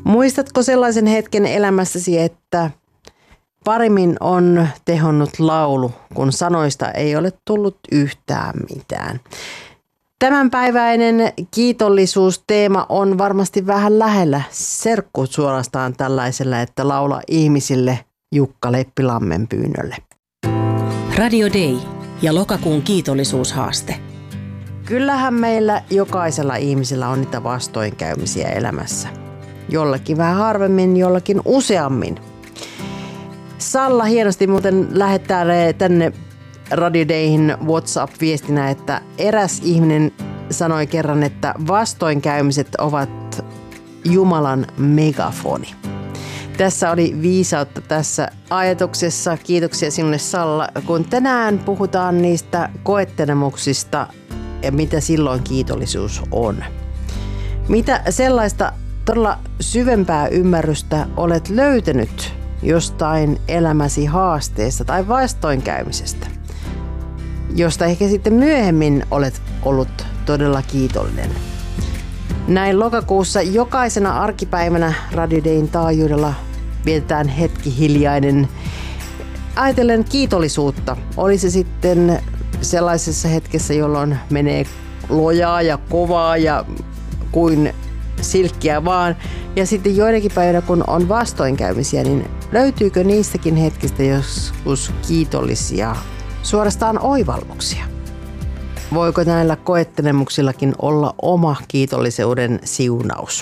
Muistatko sellaisen hetken elämässäsi, että paremmin on tehonnut laulu, kun sanoista ei ole tullut yhtään mitään? Tämänpäiväinen kiitollisuusteema on varmasti vähän lähellä serkku suorastaan tällaisella, että laula ihmisille Jukka Leppilammen pyynnölle. Radio Day ja lokakuun kiitollisuushaaste. Kyllähän meillä jokaisella ihmisellä on niitä vastoinkäymisiä elämässä. Jollakin vähän harvemmin, jollakin useammin. Salla hienosti muuten lähettää tänne Radio Dayhin WhatsApp-viestinä, että eräs ihminen sanoi kerran, että vastoinkäymiset ovat Jumalan megafoni. Tässä oli viisautta tässä ajatuksessa. Kiitoksia sinulle, Salla, kun tänään puhutaan niistä koettelemuksista ja mitä silloin kiitollisuus on. Mitä sellaista todella syvempää ymmärrystä olet löytänyt jostain elämäsi haasteesta tai vastoinkäymisestä, josta ehkä sitten myöhemmin olet ollut todella kiitollinen. Näin lokakuussa jokaisena arkipäivänä Radio Dayn taajuudella vietetään hetki hiljainen ajatellen kiitollisuutta. Oli se sitten sellaisessa hetkessä, jolloin menee lojaa ja kovaa ja kuin silkkiä vaan. Ja sitten joidenkin päivänä, kun on vastoinkäymisiä, niin löytyykö niistäkin hetkistä joskus kiitollisia, suorastaan oivalluksia? Voiko näillä koettelemuksillakin olla oma kiitollisuuden siunaus?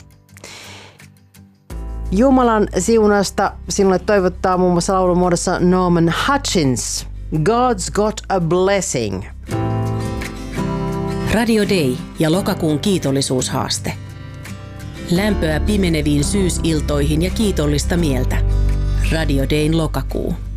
Jumalan siunasta sinulle toivottaa muun muassa laulun muodossa Norman Hutchins. God's got a blessing. Radio Day ja lokakuun kiitollisuushaaste. Lämpöä pimeneviin syysiltoihin ja kiitollista mieltä. Radio Dayn lokakuu.